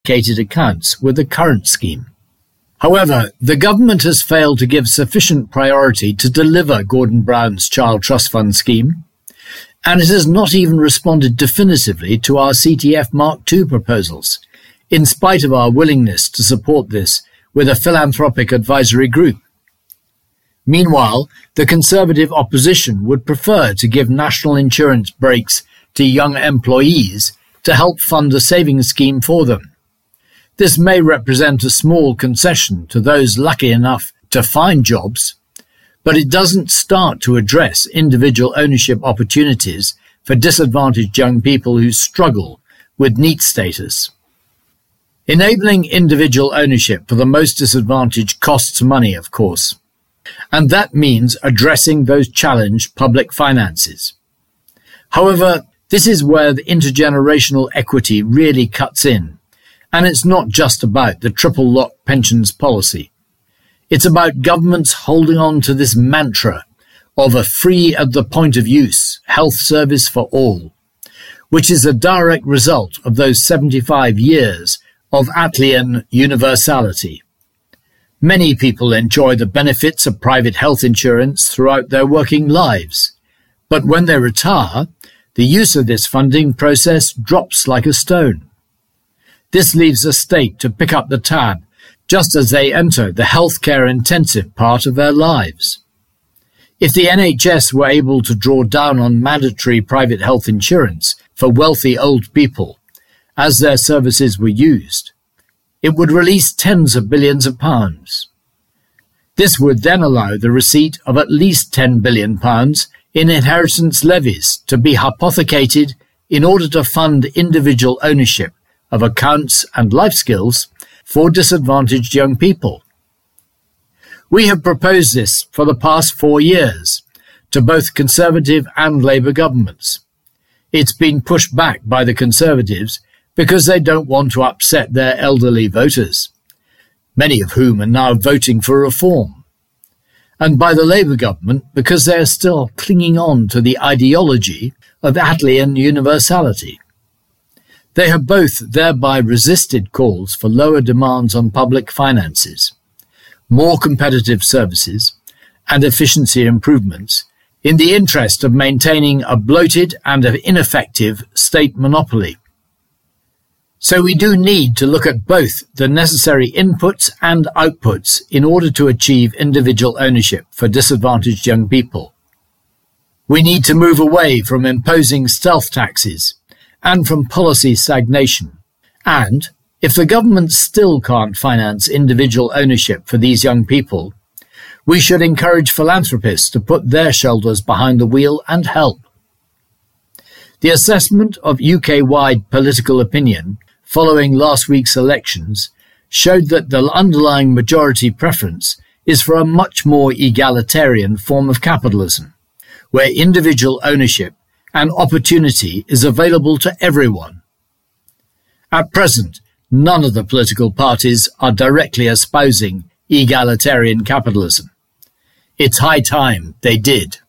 accounts with the current scheme. However, the government has failed to give sufficient priority to deliver Gordon Brown's Child Trust Fund scheme, and it has not even responded definitively to our CTF Mark II proposals, in spite of our willingness to support this with a philanthropic advisory group. Meanwhile, the Conservative opposition would prefer to give national insurance breaks to young employees to help fund a savings scheme for them. This may represent a small concession to those lucky enough to find jobs, but it doesn't start to address individual ownership opportunities for disadvantaged young people who struggle with NEET status. Enabling individual ownership for the most disadvantaged costs money, of course, and that means addressing those challenged public finances. However, this is where the intergenerational equity really cuts in, and it's not just about the triple lock pensions policy. It's about governments holding on to this mantra of a free at the point of use health service for all, which is a direct result of those 75 years of Attleyan universality. Many people enjoy the benefits of private health insurance throughout their working lives, but when they retire, the use of this funding process drops like a stone. This leaves the state to pick up the tab just as they enter the healthcare-intensive part of their lives. If the NHS were able to draw down on mandatory private health insurance for wealthy old people as their services were used, it would release tens of billions of pounds. This would then allow the receipt of at least £10 billion in inheritance levies to be hypothecated in order to fund individual ownership of accounts and life skills for disadvantaged young people. We have proposed this for the past 4 years to both Conservative and Labour governments. It's been pushed back by the Conservatives because they don't want to upset their elderly voters, many of whom are now voting for reform, and by the Labour government because they are still clinging on to the ideology of Attleyan universality. They have both thereby resisted calls for lower demands on public finances, more competitive services, and efficiency improvements in the interest of maintaining a bloated and ineffective state monopoly. So we do need to look at both the necessary inputs and outputs in order to achieve individual ownership for disadvantaged young people. We need to move away from imposing stealth taxes and from policy stagnation. And if the government still can't finance individual ownership for these young people, we should encourage philanthropists to put their shoulders behind the wheel and help. The assessment of UK-wide political opinion following last week's elections showed that the underlying majority preference is for a much more egalitarian form of capitalism, where individual ownership and opportunity is available to everyone. At present, none of the political parties are directly espousing egalitarian capitalism. It's high time they did.